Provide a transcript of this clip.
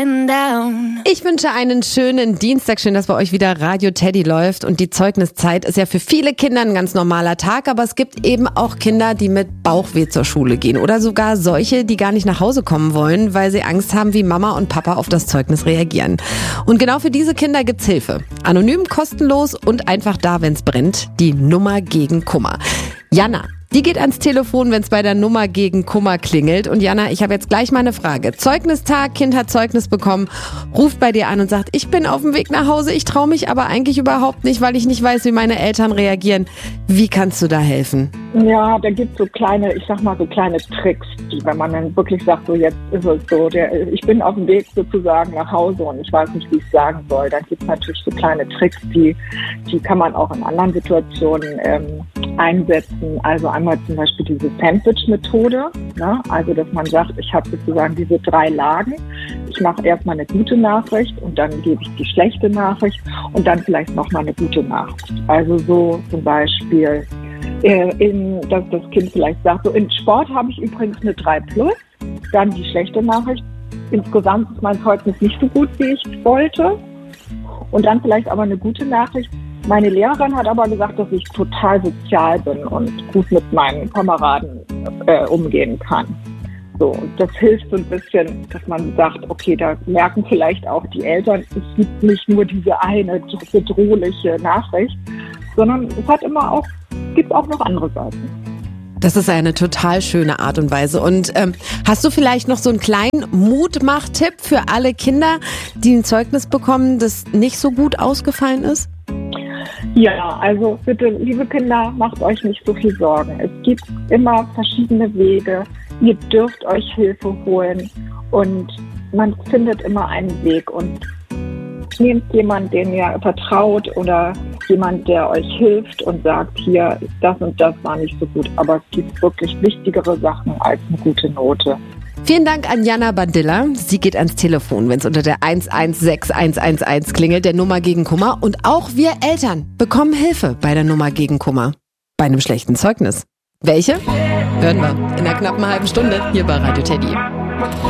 going down. Ich wünsche einen schönen Dienstag. Schön, dass bei euch wieder Radio Teddy läuft. Und die Zeugniszeit ist ja für viele Kinder ein ganz normaler Tag. Aber es gibt eben auch Kinder, die mit Bauchweh zur Schule gehen. Oder sogar solche, die gar nicht nach Hause kommen wollen, weil sie Angst haben, wie Mama und Papa auf das Zeugnis reagieren. Und genau für diese Kinder gibt's Hilfe. Anonym, kostenlos und einfach da, wenn's brennt. Die Nummer gegen Kummer. Jana, die geht ans Telefon, wenn es bei der Nummer gegen Kummer klingelt. Und Jana, ich habe jetzt gleich mal eine Frage. Zeugnistag, Kind hat Zeugnis bekommen, ruft bei dir an und sagt, ich bin auf dem Weg nach Hause, ich traue mich aber eigentlich überhaupt nicht, weil ich nicht weiß, wie meine Eltern reagieren. Wie kannst du da helfen? Ja, da gibt es so kleine, ich sag mal so kleine Tricks, die, wenn man dann wirklich sagt, so jetzt ist es so, ich bin auf dem Weg sozusagen nach Hause und ich weiß nicht, wie ich es sagen soll. Dann gibt es natürlich so kleine Tricks, die kann man auch in anderen Situationen einsetzen. Also einmal zum Beispiel diese Sandwich-Methode, ne? Also dass man sagt, ich habe sozusagen diese 3 Lagen. Ich mache erstmal eine gute Nachricht und dann gebe ich die schlechte Nachricht und dann vielleicht nochmal eine gute Nachricht. Also so zum Beispiel, dass das Kind vielleicht sagt, so in Sport habe ich übrigens eine 3+, dann die schlechte Nachricht. Insgesamt ist mein Zeugnis nicht so gut, wie ich wollte. Und dann vielleicht aber eine gute Nachricht. Meine Lehrerin hat aber gesagt, dass ich total sozial bin und gut mit meinen Kameraden umgehen kann. So, und das hilft so ein bisschen, dass man sagt, okay, da merken vielleicht auch die Eltern, es gibt nicht nur diese eine bedrohliche Nachricht, sondern es gibt auch noch andere Seiten. Das ist eine total schöne Art und Weise. Und hast du vielleicht noch so einen kleinen Mutmach-Tipp für alle Kinder, die ein Zeugnis bekommen, das nicht so gut ausgefallen ist? Ja, also bitte, liebe Kinder, macht euch nicht so viel Sorgen. Es gibt immer verschiedene Wege. Ihr dürft euch Hilfe holen und man findet immer einen Weg. Und nehmt jemanden, den ihr vertraut oder jemand, der euch hilft und sagt, hier, das und das war nicht so gut. Aber es gibt wirklich wichtigere Sachen als eine gute Note. Vielen Dank an Jana Bandilla. Sie geht ans Telefon, wenn es unter der 116111 klingelt, der Nummer gegen Kummer. Und auch wir Eltern bekommen Hilfe bei der Nummer gegen Kummer. Bei einem schlechten Zeugnis. Welche? Hören wir in einer knappen halben Stunde hier bei Radio Teddy.